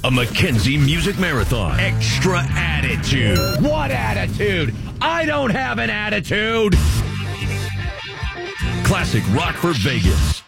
A Mackenzie Music Marathon. Extra attitude. What attitude? I don't have an attitude. Classic rock for Vegas.